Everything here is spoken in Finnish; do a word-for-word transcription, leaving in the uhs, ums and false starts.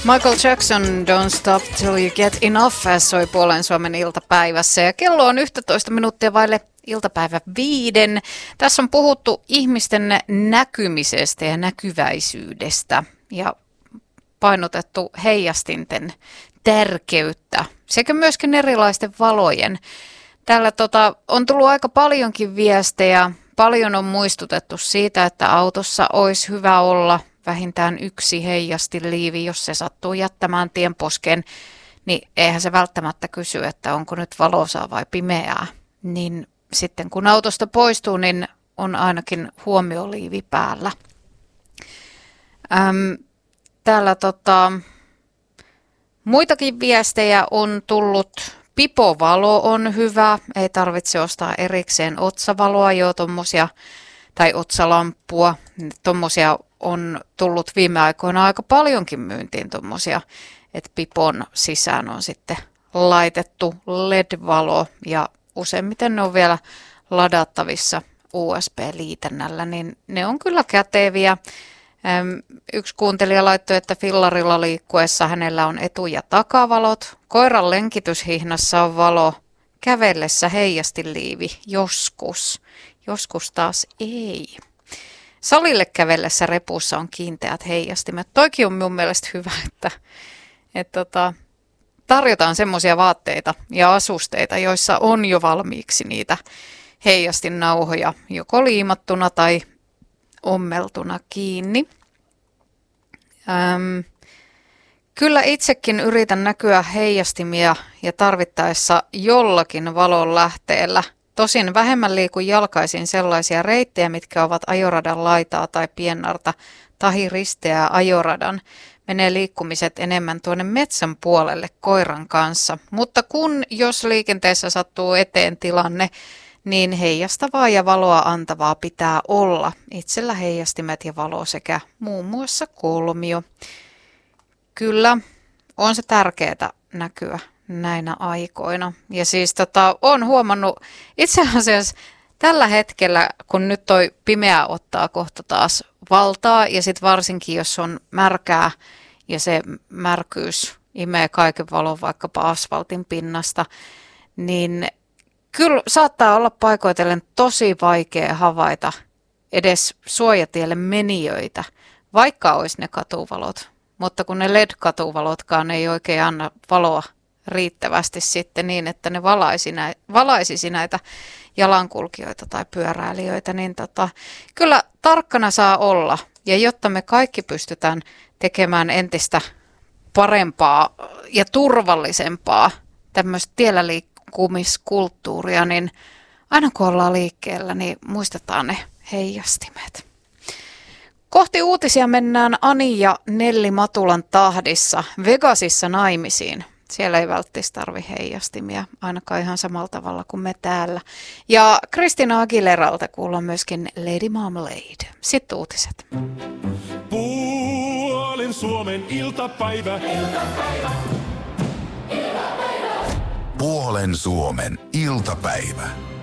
Michael Jackson, Don't Stop Till You Get Enough, soi Puolen Suomen iltapäivässä ja kello on yksitoista minuuttia vaille iltapäivä viiden. Tässä on puhuttu ihmisten näkymisestä ja näkyväisyydestä ja painotettu heijastinten tärkeyttä sekä myöskin erilaisten valojen. Täällä tota, on tullut aika paljonkin viestejä, paljon on muistutettu siitä, että autossa olisi hyvä olla vähintään yksi heijastiliivi, jos se sattuu jättämään tienposkeen, niin eihän se välttämättä kysy, että onko nyt valosaa vai pimeää. Niin sitten kun autosta poistuu, niin on ainakin huomioliivi päällä. Äm, täällä tota, muitakin viestejä on tullut. Pipovalo on hyvä, ei tarvitse ostaa erikseen otsavaloa, jo tommosia, tai otsalamppua, tommosia on tullut viime aikoina aika paljonkin myyntiin tommosia, että pipon sisään on sitten laitettu L E D-valo ja useimmiten ne on vielä ladattavissa U S B-liitännällä, niin ne on kyllä käteviä. Yksi kuuntelija laittoi, että fillarilla liikkuessa hänellä on etu- ja takavalot. Koiran lenkityshihnassa on valo, kävellessä heijastiliivi joskus, joskus taas ei. Salille kävellessä repussa on kiinteät heijastimet. Toikin on mun mielestä hyvä, että, että tota, tarjotaan semmoisia vaatteita ja asusteita, joissa on jo valmiiksi niitä heijastinnauhoja, joko liimattuna tai ommeltuna kiinni. Öm, kyllä itsekin yritän näkyä heijastimia ja tarvittaessa jollakin valon lähteellä. Tosin vähemmän liikun jalkaisin sellaisia reittejä, mitkä ovat ajoradan laitaa tai piennarta tahi risteää ajoradan. Menee liikkumiset enemmän tuonne metsän puolelle koiran kanssa. Mutta kun jos liikenteessä sattuu eteen tilanne, niin heijastavaa ja valoa antavaa pitää olla. Itsellä heijastimet ja valo sekä muun muassa kolmio. Kyllä, on se tärkeää näkyä näinä aikoina. Ja siis tota, olen huomannut itse asiassa tällä hetkellä, kun nyt toi pimeä ottaa kohta taas valtaa ja sitten varsinkin jos on märkää ja se märkyys imee kaiken valon vaikkapa asfaltin pinnasta, niin kyllä saattaa olla paikoitellen tosi vaikea havaita edes suojatielle menijöitä, vaikka olisi ne katuvalot. Mutta kun ne L E D-katuvalotkaan ei oikein anna valoa riittävästi sitten niin, että ne valaisi näitä, valaisisi näitä jalankulkijoita tai pyöräilijöitä, niin tota, kyllä tarkkana saa olla. Ja jotta me kaikki pystytään tekemään entistä parempaa ja turvallisempaa tämmöistä tiellä liikkumiskulttuuria, niin aina kun ollaan liikkeellä, niin muistetaan ne heijastimet. Kohti uutisia mennään Ani ja Nelli Matulan tahdissa Vegasissa naimisiin. Siellä ei välttämättä tarvitse heijastimia, ainakaan ihan samalla tavalla kuin me täällä. Ja Christina Aguileralta kuullaan myöskin Lady Marmalade. Sitten uutiset. Puolen Suomen iltapäivä. Iltapäivä. Iltapäivä. Puolen Suomen iltapäivä.